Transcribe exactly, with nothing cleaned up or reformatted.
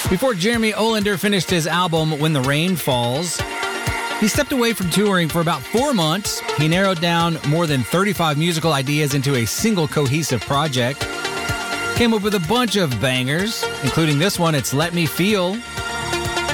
Before Jeremy Olander finished his album When the Rain Falls, he stepped away from touring for about four months. He narrowed down more than thirty-five musical ideas into a single cohesive project. Came up with a bunch of bangers, including this one, It's Let Me Feel.